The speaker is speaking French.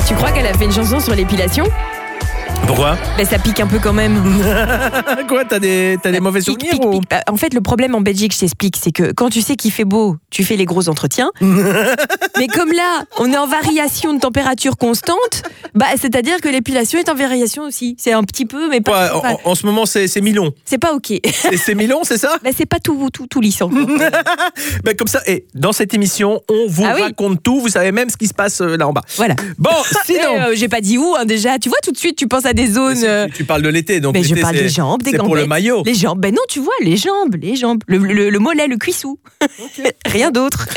Tu crois qu'elle a fait une chanson sur l'épilation ? Pourquoi ? Ça pique un peu quand même. Quoi, t'as des mauvais souvenirs ou... pique. En fait, le problème en Belgique, je t'explique, c'est que quand tu sais qu'il fait beau, tu fais les gros entretiens. Mais comme là, on est en variation de température constante, c'est-à-dire que l'épilation est en variation aussi. C'est un petit peu, mais pas... En ce moment, c'est mi-long. C'est pas OK. C'est mi-long, c'est ça ? C'est pas tout lisse encore. Comme ça, dans cette émission, on vous raconte tout. Vous savez même ce qui se passe là en bas. Voilà. Bon, sinon... j'ai pas dit où, déjà. Tu vois, tout de suite, tu penses à des zones... Tu parles de l'été, donc je parle des jambes, des gambettes. C'est pour le maillot. Les jambes, non, tu vois, les jambes. Le mollet, le cuissou. Okay. Rien d'autre.